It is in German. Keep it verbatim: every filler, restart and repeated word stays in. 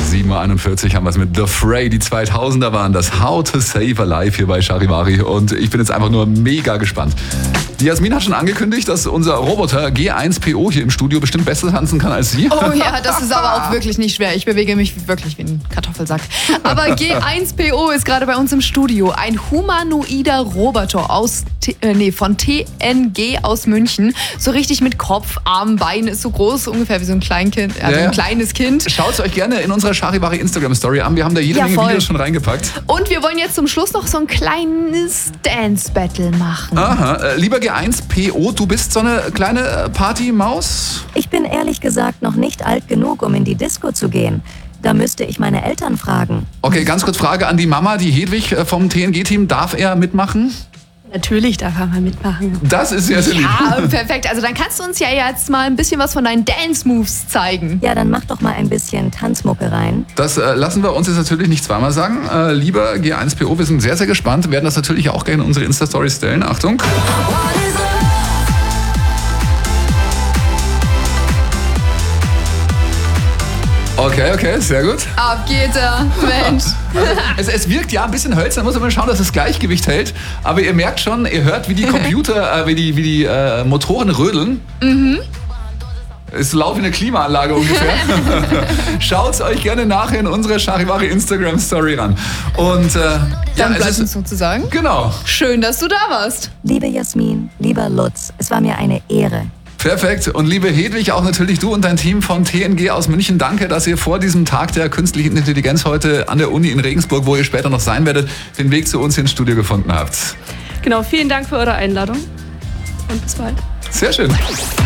sieben Uhr einundvierzig haben wir es mit The Fray. Die zweitausender waren das How to Save a Life hier bei Charivari. Und ich bin jetzt einfach nur mega gespannt. Die Jasmin hat schon angekündigt, dass unser Roboter G eins P O hier im Studio bestimmt besser tanzen kann als sie. Oh ja, das ist aber auch wirklich nicht schwer. Ich bewege mich wirklich wie ein Kartoffelsack. Aber G eins P O ist gerade bei uns im Studio. Ein humanoider Roboter aus, äh, nee, von T N G aus München. So richtig mit Kopf, Arm, Bein, ist so groß, ungefähr wie so ein Kleinkind, also Ja, ja. ein kleines Kind. Schaut es euch gerne in unserer Charivari Instagram-Story an. Wir haben da jede Ja, Menge voll. Videos schon reingepackt. Und wir wollen jetzt zum Schluss noch so ein kleines Dance-Battle machen. Aha, äh, lieber G eins P O, du bist so eine kleine äh, Partymaus? Ich bin ehrlich gesagt noch nicht alt genug, um in die Disco zu gehen. Da müsste ich meine Eltern fragen. Okay, ganz kurz Frage an die Mama, die Hedwig äh, vom T N G-Team. Darf er mitmachen? Natürlich darf er mal mitmachen. Das ist sehr, sehr lieb. Ja, perfekt. Also dann kannst du uns ja jetzt mal ein bisschen was von deinen Dance-Moves zeigen. Ja, dann mach doch mal ein bisschen Tanzmucke rein. Das äh, lassen wir uns jetzt natürlich nicht zweimal sagen. Äh, lieber G eins P O, wir sind sehr, sehr gespannt. Wir werden das natürlich auch gerne in unsere Insta-Stories stellen. Achtung. Okay, okay, sehr gut. Ab geht er, Mensch. Es, es wirkt ja ein bisschen hölzern, muss man schauen, dass das Gleichgewicht hält. Aber ihr merkt schon, ihr hört, wie die Computer, äh, wie die, wie die äh, Motoren rödeln. Mhm. Es laut wie eine Klimaanlage ungefähr. Schaut's euch gerne nachher in unserer Charivari Instagram Story ran. Und äh, ja, Dann es bleibt ist uns sozusagen. genau. Schön, dass du da warst. Liebe Jasmin, lieber Lutz, es war mir eine Ehre. Perfekt. Und liebe Hedwig, auch natürlich du und dein Team von T N G aus München, danke, dass ihr vor diesem Tag der künstlichen Intelligenz heute an der Uni in Regensburg, wo ihr später noch sein werdet, den Weg zu uns hier ins Studio gefunden habt. Genau, vielen Dank für eure Einladung und bis bald. Sehr schön.